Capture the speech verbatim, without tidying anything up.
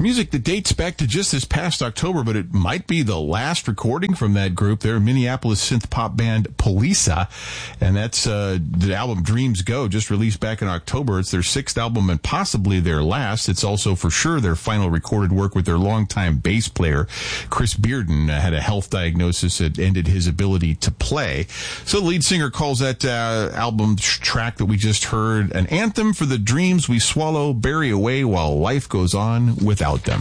Music that dates back to just this past October, but it might be the last recording from that group. They're a Minneapolis synth pop band Poliça, and that's uh, the album Dreams Go, just released back in October. It's their sixth album and possibly their last. It's also for sure their final recorded work with their longtime bass player. Chris Bearden uh, had a health diagnosis that ended his ability to play. So the lead singer calls that uh, album track that we just heard an anthem for the dreams we swallow, bury away while life goes on without them.